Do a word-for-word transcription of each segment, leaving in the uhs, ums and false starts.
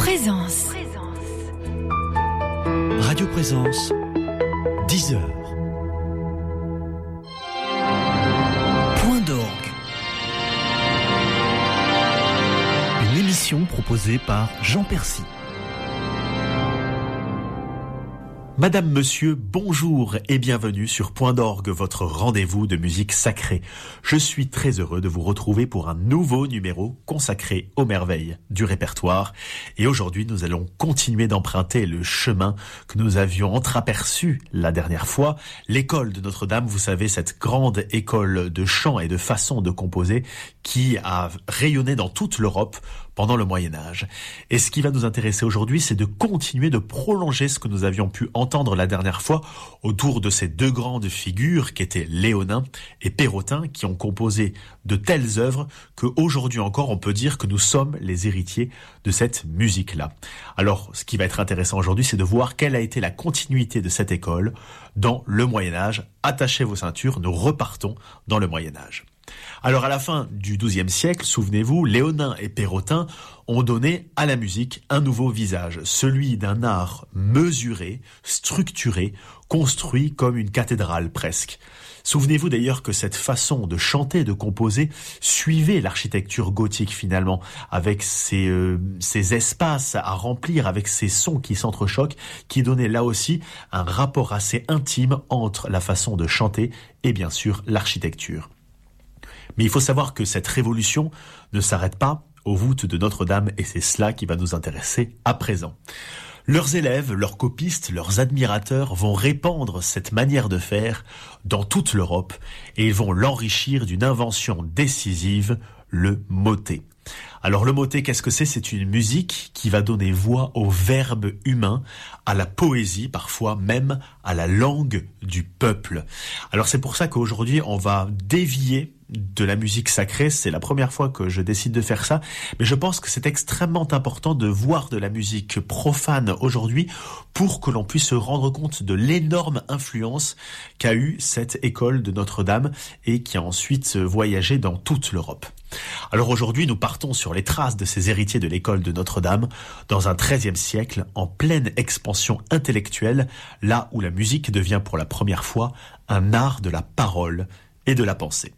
Présence. Radio Présence, dix heures. Point d'orgue. Une émission proposée par Jean Percy. Madame, Monsieur, bonjour et bienvenue sur Point d'orgue, votre rendez-vous de musique sacrée. Je suis très heureux de vous retrouver pour un nouveau numéro consacré aux merveilles du répertoire. Et aujourd'hui, nous allons continuer d'emprunter le chemin que nous avions entreaperçu la dernière fois. L'école de Notre-Dame, vous savez, cette grande école de chant et de façon de composer qui a rayonné dans toute l'Europe pendant le Moyen-Âge. Et ce qui va nous intéresser aujourd'hui, c'est de continuer de prolonger ce que nous avions pu entendre la dernière fois autour de ces deux grandes figures qui étaient Léonin et Perrotin, qui ont composé de telles œuvres qu'aujourd'hui encore on peut dire que nous sommes les héritiers de cette musique-là. Alors, ce qui va être intéressant aujourd'hui, c'est de voir quelle a été la continuité de cette école dans le Moyen-Âge. Attachez vos ceintures, nous repartons dans le Moyen-Âge. Alors à la fin du douzième siècle, souvenez-vous, Léonin et Perrotin ont donné à la musique un nouveau visage, celui d'un art mesuré, structuré, construit comme une cathédrale presque. Souvenez-vous d'ailleurs que cette façon de chanter, de composer, suivait l'architecture gothique finalement, avec ces, euh, ces espaces à remplir, avec ces sons qui s'entrechoquent, qui donnaient là aussi un rapport assez intime entre la façon de chanter et bien sûr l'architecture. Mais il faut savoir que cette révolution ne s'arrête pas aux voûtes de Notre-Dame et c'est cela qui va nous intéresser à présent. Leurs élèves, leurs copistes, leurs admirateurs vont répandre cette manière de faire dans toute l'Europe et ils vont l'enrichir d'une invention décisive, le motet. Alors le motet, qu'est-ce que c'est ? C'est une musique qui va donner voix au verbe humain, à la poésie, parfois même à la langue du peuple. Alors c'est pour ça qu'aujourd'hui on va dévier de la musique sacrée, c'est la première fois que je décide de faire ça, mais je pense que c'est extrêmement important de voir de la musique profane aujourd'hui pour que l'on puisse se rendre compte de l'énorme influence qu'a eu cette école de Notre-Dame et qui a ensuite voyagé dans toute l'Europe. Alors aujourd'hui, nous partons sur les traces de ces héritiers de l'école de Notre-Dame dans un treizième siècle en pleine expansion intellectuelle, là où la musique devient pour la première fois un art de la parole et de la pensée.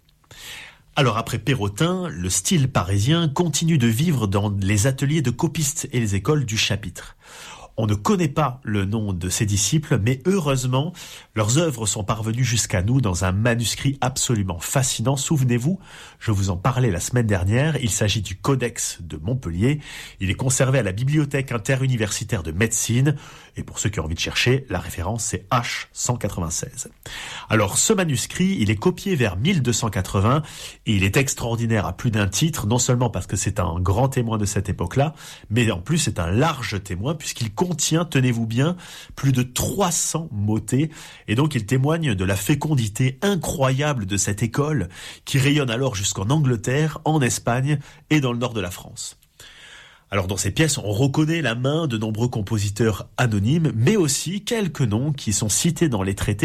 Alors après Perrotin, le style parisien continue de vivre dans les ateliers de copistes et les écoles du chapitre. On ne connaît pas le nom de ces disciples, mais heureusement, leurs œuvres sont parvenues jusqu'à nous dans un manuscrit absolument fascinant. Souvenez-vous, je vous en parlais la semaine dernière, il s'agit du Codex de Montpellier. Il est conservé à la Bibliothèque interuniversitaire de médecine. Et pour ceux qui ont envie de chercher, la référence c'est H cent quatre-vingt-seize. Alors ce manuscrit, il est copié vers mille deux cent quatre-vingts et il est extraordinaire à plus d'un titre, non seulement parce que c'est un grand témoin de cette époque-là, mais en plus c'est un large témoin puisqu'il contient, tenez-vous bien, plus de trois cents motets et donc il témoigne de la fécondité incroyable de cette école qui rayonne alors jusqu'en Angleterre, en Espagne et dans le nord de la France. Alors dans ces pièces, on reconnaît la main de nombreux compositeurs anonymes, mais aussi quelques noms qui sont cités dans les traités